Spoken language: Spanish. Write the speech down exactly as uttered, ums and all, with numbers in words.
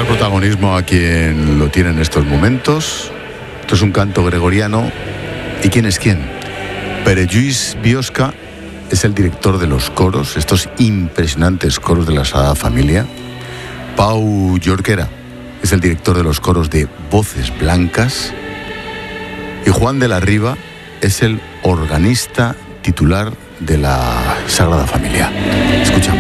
protagonismo a quien lo tiene en estos momentos. Esto es un canto gregoriano. ¿Y quién es quién? Pere Lluís Biosca es el director de los coros, estos impresionantes coros de la Sagrada Familia. Pau Jorquera es el director de los coros de Voces Blancas. Y Juan de la Riva es el organista titular de la Sagrada Familia. Escucha.